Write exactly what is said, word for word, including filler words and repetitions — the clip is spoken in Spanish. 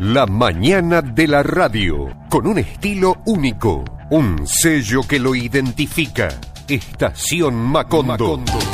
La mañana de la radio, con un estilo único, un sello que lo identifica. Estación Macondo. Macondo.